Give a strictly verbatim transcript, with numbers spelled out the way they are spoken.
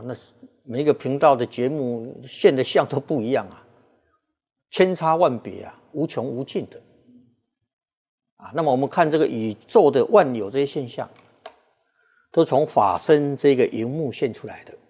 哇，那每一个频道的节目现的像都不一样啊，千差万别啊，无穷无尽的啊。那么我们看这个宇宙的万有这些现象，都从法身这个荧幕现出来的。